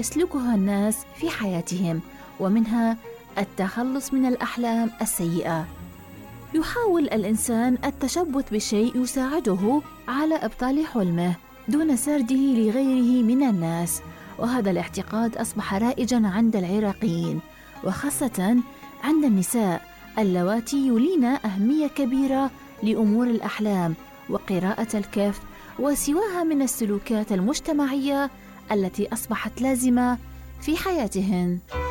يسلكها الناس في حياتهم، ومنها التخلص من الأحلام السيئة. يحاول الإنسان التشبث بشيء يساعده على إبطال حلمه دون سرده لغيره من الناس، وهذا الاعتقاد أصبح رائجاً عند العراقيين، وخاصة عند النساء اللواتي يولين أهمية كبيرة لأمور الأحلام وقراءة الكهف وسواها من السلوكات المجتمعية التي أصبحت لازمة في حياتهن.